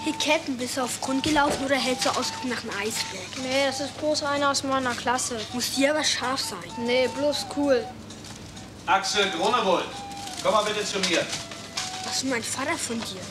Hey, Captain, bist du auf Grund gelaufen oder hältst du Ausguck nach einem Eisberg? Nee, das ist bloß einer aus meiner Klasse. Muss dir aber scharf sein. Nee, bloß cool. Axel Gronewold, komm mal bitte zu mir. Was ist mein Vater von dir?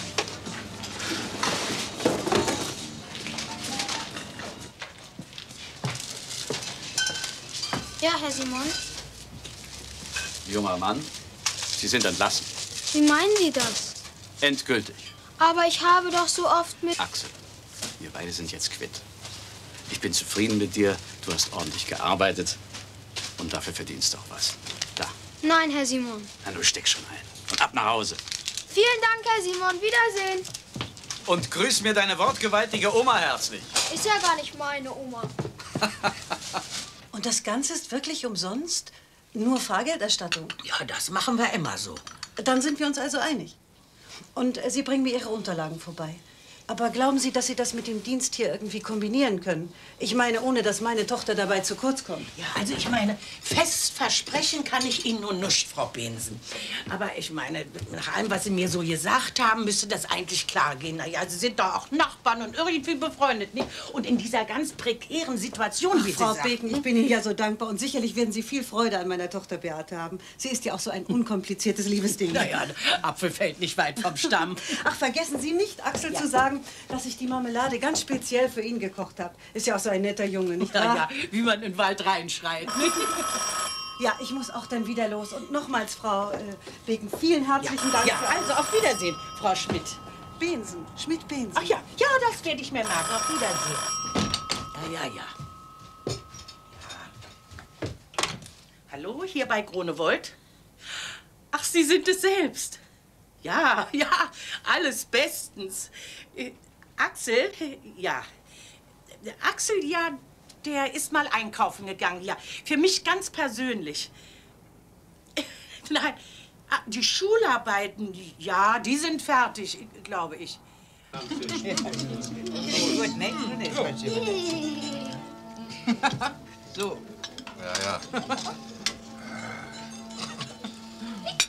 Ja, Herr Simon. Junger Mann, Sie sind entlassen. Wie meinen Sie das? Endgültig. Aber ich habe doch so oft mit... Axel, wir beide sind jetzt quitt. Ich bin zufrieden mit dir. Du hast ordentlich gearbeitet. Und dafür verdienst du auch was. Da. Nein, Herr Simon. Na, du steckst schon ein. Und ab nach Hause. Vielen Dank, Herr Simon. Wiedersehen. Und grüß mir deine wortgewaltige Oma herzlich. Ist ja gar nicht meine Oma. Und das Ganze ist wirklich umsonst? Nur Fahrgelderstattung? Ja, das machen wir immer so. Dann sind wir uns also einig. Und Sie bringen mir Ihre Unterlagen vorbei. Aber glauben Sie, dass Sie das mit dem Dienst hier irgendwie kombinieren können? Ich meine, ohne dass meine Tochter dabei zu kurz kommt. Ja, also ich meine, fest versprechen kann ich Ihnen nur nicht, Frau Bensen. Aber ich meine, nach allem, was Sie mir so gesagt haben, müsste das eigentlich klar gehen. Na ja, Sie sind doch auch Nachbarn und irgendwie befreundet, nicht? Und in dieser ganz prekären Situation, wie Sie Frau sagen. Beken, ich bin Ihnen ja so dankbar. Und sicherlich werden Sie viel Freude an meiner Tochter Beate haben. Sie ist ja auch so ein unkompliziertes Liebesding. Na ja, der Apfel fällt nicht weit vom Stamm. Ach, vergessen Sie nicht, Axel, zu sagen, dass ich die Marmelade ganz speziell für ihn gekocht habe. Ist ja auch so ein netter Junge, nicht wahr? Ja, ja, wie man in den Wald reinschreit. Ja, ich muss auch dann wieder los. Und nochmals, Frau Beken, vielen herzlichen Dank. Ja, also auf Wiedersehen, Frau Schmidt. Bensen, Schmidt-Bensen. Ach ja, ja, das werde ich mir merken. Auf Wiedersehen. Ja, ja, ja. Hallo, hier bei Gronewold? Ach, Sie sind es selbst. Ja, ja, alles bestens. Axel, ja. Axel, ja, der ist mal einkaufen gegangen, ja. Für mich ganz persönlich. Nein, die Schularbeiten, ja, die sind fertig, glaube ich. Gut, ne? So. Ja, ja.